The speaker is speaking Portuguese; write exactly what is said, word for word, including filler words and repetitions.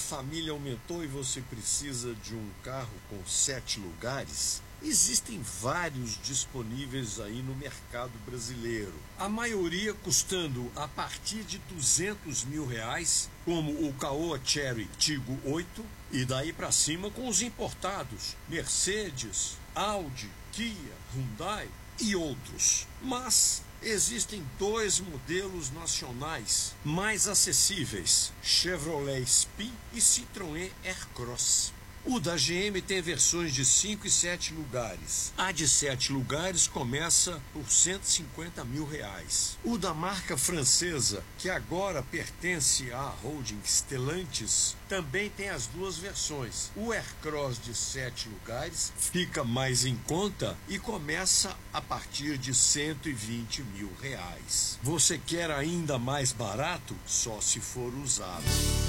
família aumentou e você precisa de um carro com sete lugares? Existem vários disponíveis aí no mercado brasileiro. A maioria custando a partir de duzentos mil reais, como o Caoa Chery Tiggo oito, e daí para cima com os importados, Mercedes, Audi, Kia, Hyundai e outros. Mas existem dois modelos nacionais mais acessíveis, Chevrolet Spin e Citroën Aircross. O da G M tem versões de cinco e sete lugares. A de sete lugares começa por cento e cinquenta mil reais. O da marca francesa, que agora pertence à holding Stellantis, também tem as duas versões. O Aircross de sete lugares fica mais em conta e começa a partir de cento e vinte mil reais. Você quer ainda mais barato? Só se for usado.